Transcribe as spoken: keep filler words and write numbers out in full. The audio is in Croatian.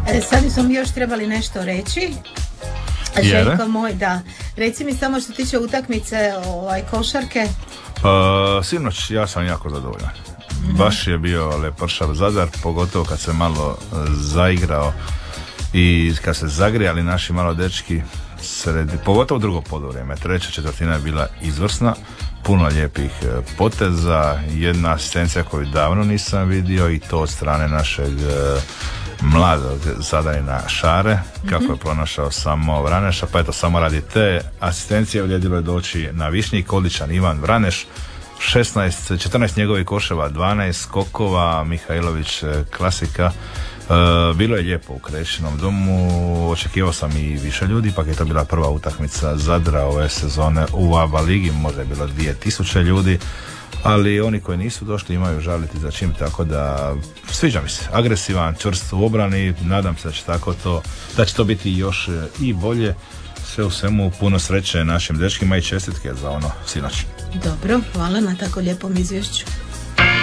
E, sad smo mi još trebali nešto reći. Željko moj, da. Reci mi samo što tiče utakmice ovaj, košarke. Uh, sinoć ja sam jako zadovoljan. Mm-hmm. Baš je bio lepršav Zadar, pogotovo kad se malo zaigrao i kad se zagrijali naši malo dečki, sredi, pogotovo drugo poluvrijeme. Treća četvrtina je bila izvrsna, puno lijepih poteza, jedna asistencija koju davno nisam vidio i to od strane našeg mladog Zadarina Šare, kako mm-hmm. je pronašao samo Vraneša, pa eto samo radi te asistencije vljedilo je doći na Višnjik. Odličan Ivan Vraneš, šesnaest, četrnaest njegovih koševa, dvanaest skokova, Mihajlović klasika. E, bilo je lijepo u Krešinom domu, očekivao sam i više ljudi, pak je to bila prva utakmica Zadra ove sezone u A B A ligi, možda je bilo dvije tisuće ljudi, ali oni koji nisu došli imaju žaliti za čim, tako da sviđa mi se, agresivan, čvrst u obrani, nadam se da će tako to, da će to biti još i bolje. Sve u svemu puno sreće našim dečkima i čestitke za ono sinoć. Dobro, hvala na tako lijepom izvješću.